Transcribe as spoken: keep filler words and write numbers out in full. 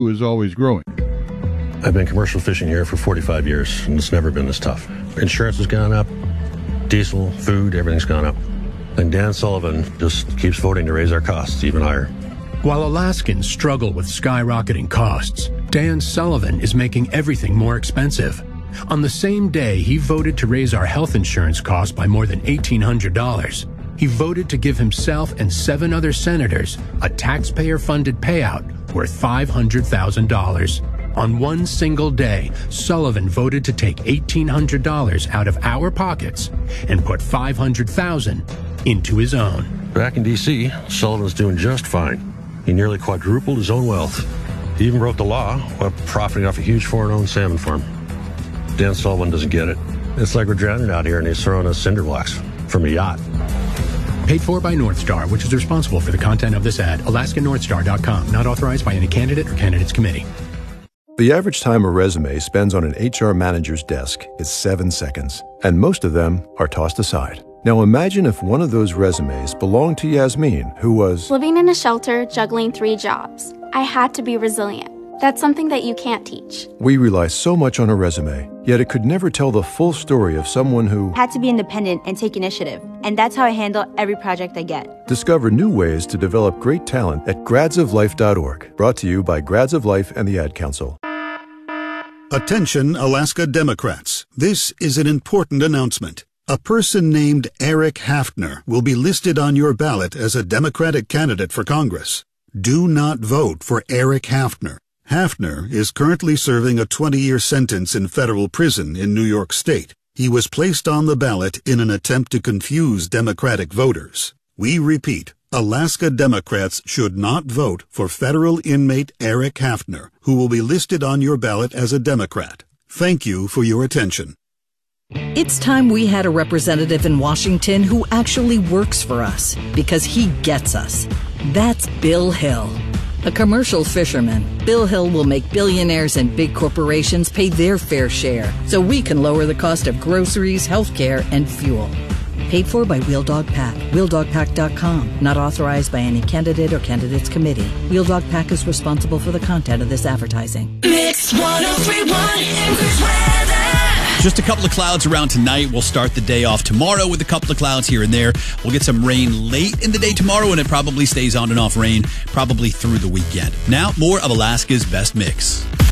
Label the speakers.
Speaker 1: is always growing.
Speaker 2: I've been commercial fishing here for forty-five years, and it's never been this tough. Insurance has gone up, diesel, food, everything's gone up. And Dan Sullivan just keeps voting to raise our costs even higher.
Speaker 3: While Alaskans struggle with skyrocketing costs, Dan Sullivan is making everything more expensive. On the same day, he voted to raise our health insurance costs by more than eighteen hundred dollars. He voted to give himself and seven other senators a taxpayer-funded payout worth five hundred thousand dollars. On one single day, Sullivan voted to take eighteen hundred dollars out of our pockets and put five hundred thousand dollars into his own.
Speaker 2: Back in D C, Sullivan's doing just fine. He nearly quadrupled his own wealth. He even broke the law while profiting off a huge foreign-owned salmon farm. Dan Sullivan doesn't get it. It's like we're drowning out here and he's throwing us cinder blocks from a yacht.
Speaker 3: Paid for by Northstar, which is responsible for the content of this ad. Alaska Northstar dot com. Not authorized by any candidate or candidates committee.
Speaker 4: The average time a resume spends on an H R manager's desk is seven seconds, and most of them are tossed aside. Now imagine if one of those resumes belonged to Yasmin, who was
Speaker 5: living in a shelter, juggling three jobs. I had to be resilient. That's something that you can't teach.
Speaker 4: We rely so much on a resume, yet it could never tell the full story of someone who
Speaker 6: had to be independent and take initiative. And that's how I handle every project I get.
Speaker 4: Discover new ways to develop great talent at grads of life dot org. Brought to you by Grads of Life and the Ad Council.
Speaker 7: Attention, Alaska Democrats. This is an important announcement. A person named Eric Haftner will be listed on your ballot as a Democratic candidate for Congress. Do not vote for Eric Haftner. Haftner is currently serving a twenty-year sentence in federal prison in New York State. He was placed on the ballot in an attempt to confuse Democratic voters. We repeat, Alaska Democrats should not vote for federal inmate Eric Haftner, who will be listed on your ballot as a Democrat. Thank you for your attention.
Speaker 8: It's time we had a representative in Washington who actually works for us, because he gets us. That's Bill Hill. A commercial fisherman, Bill Hill will make billionaires and big corporations pay their fair share so we can lower the cost of groceries, healthcare, and fuel. Paid for by Wheel Dog Pack. Wheel Dog Pack dot com. Not authorized by any candidate or candidates committee. Wheel Dog Pack is responsible for the content of this advertising.
Speaker 9: Mix one oh three point one Increase weather.
Speaker 10: Just a couple of clouds around tonight. We'll start the day off tomorrow with a couple of clouds here and there. We'll get some rain late in the day tomorrow, and it probably stays on and off rain probably through the weekend. Now, more of Alaska's best mix.